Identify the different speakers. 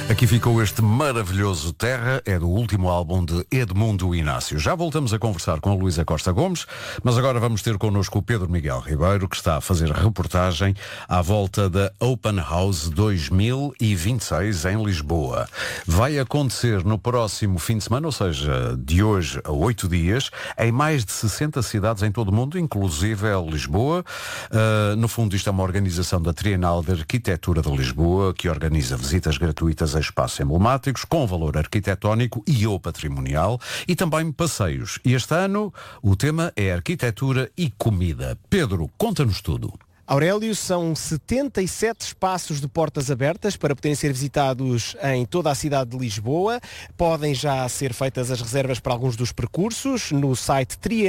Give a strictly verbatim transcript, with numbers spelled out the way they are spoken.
Speaker 1: Aqui ficou este maravilhoso Terra, é do último álbum de Edmundo Inácio. Já voltamos a conversar com a Luísa Costa Gomes, mas agora vamos ter connosco o Pedro Miguel Ribeiro, que está a fazer reportagem à volta da Open House dois mil e vinte e seis em Lisboa. Vai acontecer no próximo fim de semana, ou seja, de hoje a oito dias, em mais de sessenta cidades em todo o mundo, inclusive Lisboa. Uh, no fundo, isto é uma organização da Trienal de Arquitetura de Lisboa, que organiza visitas gratuitas a espaços emblemáticos com valor arquitetónico e ou patrimonial e também passeios. E este ano o tema é arquitetura e comida. Pedro, conta-nos tudo.
Speaker 2: Aurélio, são setenta e sete espaços de portas abertas para poderem ser visitados em toda a cidade de Lisboa. Podem já ser feitas as reservas para alguns dos percursos no site Trienal.